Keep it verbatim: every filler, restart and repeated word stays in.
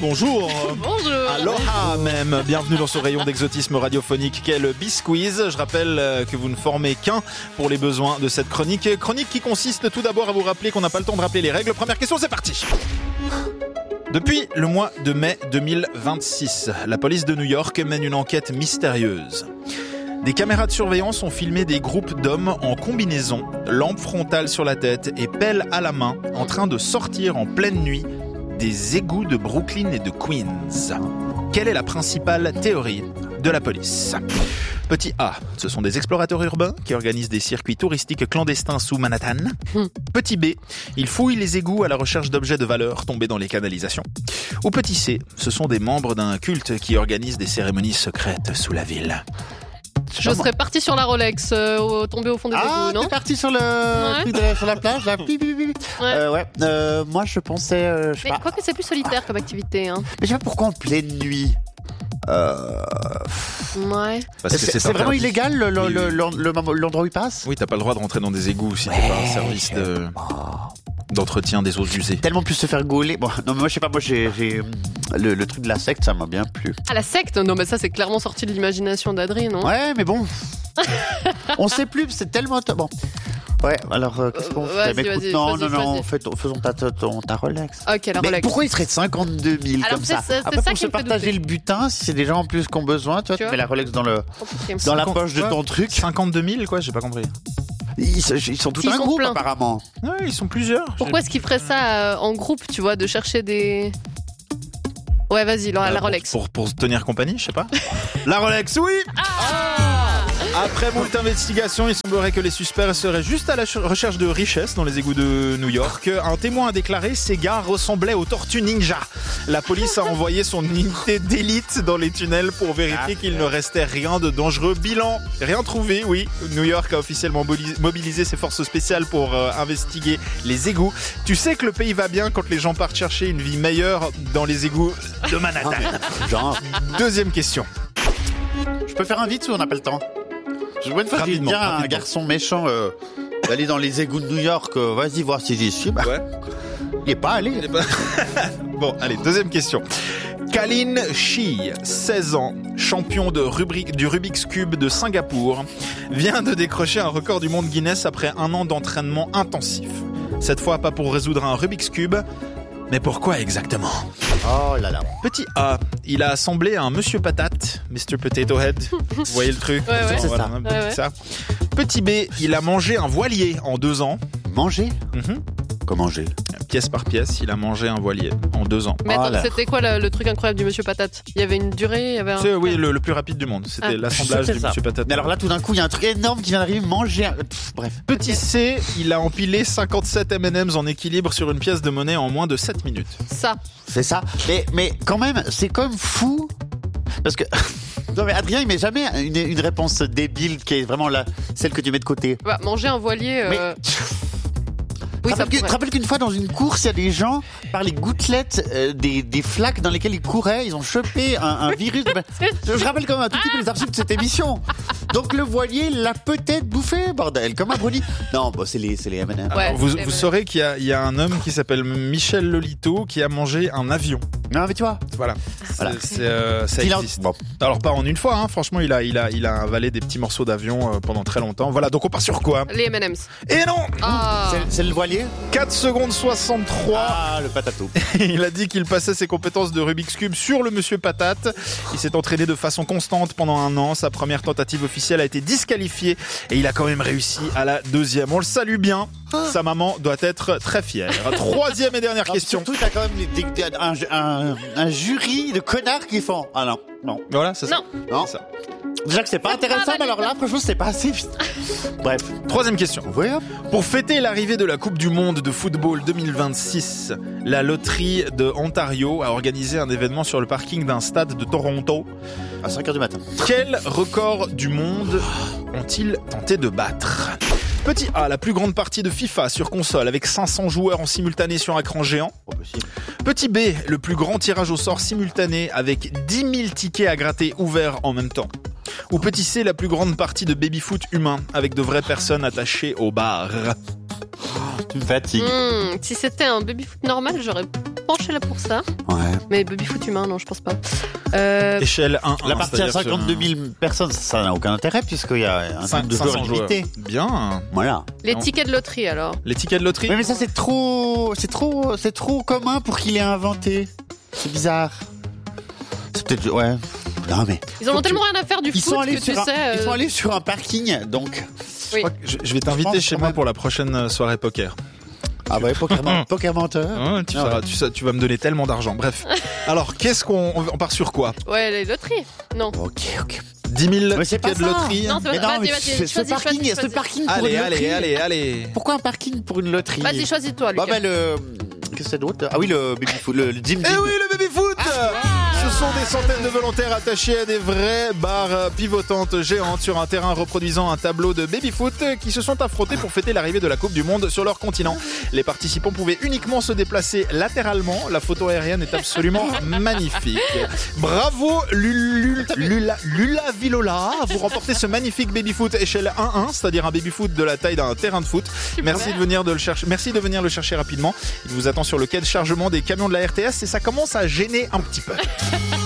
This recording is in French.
bonjour. Bonjour. Aloha même. Bienvenue dans ce rayon d'exotisme radiophonique qu'est le Bisquiz. Je rappelle que vous ne formez qu'un pour les besoins de cette chronique. Chronique qui consiste tout d'abord à vous rappeler qu'on n'a pas le temps de rappeler les règles. Première question, c'est parti. Depuis le mois de mai deux mille vingt-six, la police de New York mène une enquête mystérieuse. Des caméras de surveillance ont filmé des groupes d'hommes en combinaison, lampe frontale sur la tête et pelle à la main, en train de sortir en pleine nuit des égouts de Brooklyn et de Queens. Quelle est la principale théorie de la police ? Petit A, ce sont des explorateurs urbains qui organisent des circuits touristiques clandestins sous Manhattan. Petit B, ils fouillent les égouts à la recherche d'objets de valeur tombés dans les canalisations. Ou petit C, ce sont des membres d'un culte qui organisent des cérémonies secrètes sous la ville. Je serais parti sur la Rolex, euh, tombée au fond des ah, égouts, non ? t'es parti sur le Ouais. truc de la, sur la plage, là. Pi, pi, pi. Ouais. Euh, ouais. Euh, moi, je pensais, euh, je sais Mais pas. quoi que c'est plus solitaire comme activité, hein. Mais je sais pas pourquoi en pleine nuit. Euh... Ouais. Parce que C'est, c'est interdit. vraiment illégal le, le, Oui, le, oui. le- le- l'endroit où il passe. Oui, t'as pas le droit de rentrer dans des égouts si t'es Ouais, pas un service de, d'entretien des eaux usées. Tellement plus se faire gauler. Bon, non, mais moi, je sais pas. Moi, j'ai, j'ai le, le truc de la secte, ça m'a bien plu. Ah, la secte ? Non, mais ça, c'est clairement sorti de l'imagination d'Adrien, non ? Ouais, mais bon. On sait plus. C'est tellement bon. Ouais. Alors, euh, qu'est-ce qu'on Euh, fait vas-y, Mais écoute, vas-y, non, vas-y, non, non. vas-y. Fais ton- faisons ta, ta, ton- ta Rolex. Ok, la Mais Rolex. pourquoi il serait de cinquante-deux mille Alors, comme c'est ça, ça- c'est Après, ça pour qui se me fait partager douter. le butin, si c'est des gens en plus qui ont besoin, tu vois, Tu tu vois mets la Rolex dans, le, Compliqué. dans la Cinquante- poche de quoi ton truc. cinquante-deux mille, quoi, j'ai pas compris. Ils, ils sont tous Ils un sont groupe, pleins. apparemment. Ouais, ils sont plusieurs. Pourquoi est-ce qu'ils feraient ça euh, en groupe, tu vois, de chercher des... Ouais, vas-y, la, Euh, la pour- Rolex. Pour, pour se tenir compagnie, je sais pas. La Rolex, oui. Après moult investigations, il semblerait que les suspects seraient juste à la ch- recherche de richesses dans les égouts de New York. Un témoin a déclaré « Ces gars ressemblaient aux tortues ninja ». La police a envoyé son unité d'élite dans les tunnels pour vérifier qu'il ne restait rien de dangereux. Bilan, rien trouvé, oui. New York a officiellement boli- mobilisé ses forces spéciales pour euh, investiguer les égouts. Tu sais que le pays va bien quand les gens partent chercher une vie meilleure dans les égouts de Manhattan. Genre, Deuxième question. je peux faire un vite ou on n'a pas le temps? Je vois une fois que j'ai Rapidement, dit à un rapidement. garçon méchant euh, d'aller dans les égouts de New York, euh, vas-y voir si j'y suis. Bah, Ouais. il est pas allé. Eh ben- Bon, allez, deuxième question. Kalin Shi, seize ans, champion de Rubik- du Rubik's Cube de Singapour, vient de décrocher un record du monde Guinness après un an d'entraînement intensif. Cette fois, pas pour résoudre un Rubik's Cube, mais pourquoi exactement ? Oh là là. Petit A, il a assemblé un Monsieur Patate, mister Potato Head. Vous voyez le truc ? Ouais, ouais. C'est Voilà, ça. un peu Ouais, ouais. ça. Petit B, il a mangé un voilier en deux ans. Manger Mhm. Comment manger Pièce par pièce, il a mangé un voilier en deux ans. Mais Oh attends, là. c'était quoi le, le truc incroyable du Monsieur Patate ? Il y avait une durée, il y avait un... C'est oui, le, le plus rapide du monde. C'était Ah. l'assemblage C'est du ça. Monsieur Patate. Mais alors là, tout d'un coup, il y a un truc énorme qui vient d'arriver, manger un... Pff, bref. Petit C, il a empilé cinquante-sept M and M's en équilibre sur une pièce de monnaie en moins de sept minutes. Ça. C'est ça. Mais, mais quand même, c'est quand même fou. Parce que... Non mais Adrien, il met jamais une, une réponse débile qui est vraiment la, celle que tu mets de côté. Bah, manger un voilier... Mais... Euh... Tu Oui, te ça rappelles que- tu te pourrait. rappelles qu'une fois dans une course, il y a des gens, par les gouttelettes euh, des, des flaques dans lesquelles ils couraient, ils ont chopé un, un virus. Ben, je, je rappelle quand même un tout petit peu les archives de cette émission. Donc le voilier l'a peut-être bouffé, bordel, comme un brownie. Non, bon, c'est les, c'est les M and M. Ouais, Alors, vous c'est vous vrai. saurez qu'il y a, il y a un homme qui s'appelle Michel Lolito qui a mangé un avion. Non, mais tu vois. Voilà. Voilà. C'est, c'est, euh, ça Il a- existe. Bon. Alors pas en une fois, hein. Franchement, il a, il, a, il a avalé des petits morceaux d'avion euh, pendant très longtemps. Voilà, donc on part sur quoi ? Les M and M's. Et non Ah. C'est, c'est le voilier quatre secondes soixante-trois. Ah, le patato. Il a dit qu'il passait ses compétences de Rubik's Cube sur le Monsieur Patate. Il s'est entraîné de façon constante pendant un an. Sa première tentative officielle a été disqualifiée et il a quand même réussi à la deuxième. On le salue bien. Sa maman doit être très fière. Troisième et dernière Alors, question. Surtout, t'as quand même des- des- un, un, un jury de connards qui font. Ah non, non, Voilà, c'est ça. Non. non. C'est ça. Déjà que c'est pas intéressant, pas mais alors là, franchement, c'est pas assez. Bref. Troisième question. Ouais, hop. Pour fêter l'arrivée de la Coupe du Monde de football deux mille vingt-six, la loterie de Ontario a organisé un événement sur le parking d'un stade de Toronto. À cinq heures du matin. Quel record du monde ont-ils tenté de battre ? Petit A, la plus grande partie de FIFA sur console avec cinq cents joueurs en simultané sur écran géant. Pas possible. Petit B, le plus grand tirage au sort simultané avec dix mille tickets à gratter ouverts en même temps. Ou petit C, la plus grande partie de baby-foot humain avec de vraies personnes attachées au bar. Tu me fatigues. Hmm, si c'était un baby-foot normal, j'aurais pencher là pour ça. Ouais. Mais baby-foot humain, non, je pense pas. Euh, Échelle un un. La partie à cinquante-deux mille personnes, ça n'a aucun intérêt puisqu'il y a un nombre de joueurs limité. Bien. Voilà. les tickets de loterie alors. Les tickets de loterie. Mais, mais ça c'est trop, c'est trop, c'est trop commun pour qu'il ait inventé. C'est bizarre. C'est peut-être, ouais. Non mais. Ils en ont tellement rien à faire du Ils foot sont allés que tu sur un, sais. euh, ils sont allés sur un parking, donc. Oui. Je crois que je, je vais t'inviter pense chez quand moi même. pour la prochaine soirée poker. Ah ouais, poker, poker menteur. Ouais, tu, Ah feras- ouais. tu, sais- tu vas me donner tellement d'argent. Bref. Alors, qu'est-ce qu'on on part sur quoi? Ouais, les loteries. Non. Ok, ok. dix mille Mais c'est pas tickets de ça. loterie. Non, c'est Mais pas- non, vas-y, mais vas-y, ce, ce choisis, parking, choisis, ce choisis. parking pour Allez, une allez, loterie. allez, allez. Pourquoi un parking pour une loterie? Vas-y, choisis-toi, Lucas. Bah, bah, le. Qu'est-ce que c'est d'autre? Ah oui, le baby foot, le, le gym Eh gym. oui, le baby-foot. Ce sont des centaines de volontaires attachés à des vraies barres pivotantes géantes sur un terrain reproduisant un tableau de baby-foot qui se sont affrontés pour fêter l'arrivée de la Coupe du Monde sur leur continent. Les participants pouvaient uniquement se déplacer latéralement. La photo aérienne est absolument magnifique. Bravo Lul- Lula, Lula Vilola, vous remportez ce magnifique baby-foot échelle un un, c'est-à-dire un baby-foot de la taille d'un terrain de foot. Merci de venir de le chercher. Merci de venir le chercher rapidement. Il vous attend sur le quai de chargement des camions de la R T S et ça commence à gêner un petit peu.